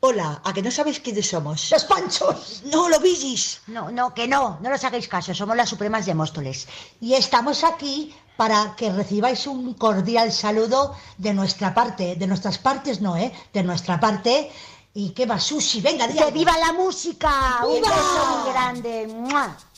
Hola, ¿a que no sabéis quiénes somos? ¡Los Panchos! No lo vigis. No los hagáis caso, somos las Supremas de Móstoles. Y estamos aquí para que recibáis un cordial saludo de nuestra parte, de nuestras partes no, de nuestra parte. ¿Y qué va, Susi? Venga, di ¡Que algo. viva la música! ¡Un ¡Viva! beso muy grande! ¡Mua!